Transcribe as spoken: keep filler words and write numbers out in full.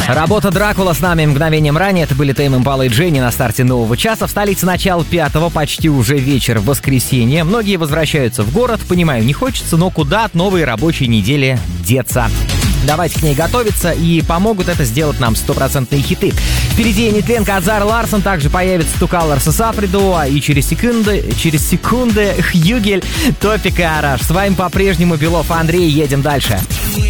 Работа Дракула с нами мгновением ранее. Это были Тейм Импала и Дженни на старте нового часа. В столице начало пятого, почти уже вечер в воскресенье. Многие возвращаются в город. Понимаю, не хочется, но куда от новой рабочей недели деться? Давайте к ней готовиться, и помогут это сделать нам стопроцентные хиты. Впереди Нетленко, Азар Ларсон, также появится Тукаларса Саприду, и через секунды, через секунды Хьюгель, Топик и Араш. С вами по-прежнему Белов Андрей, едем дальше.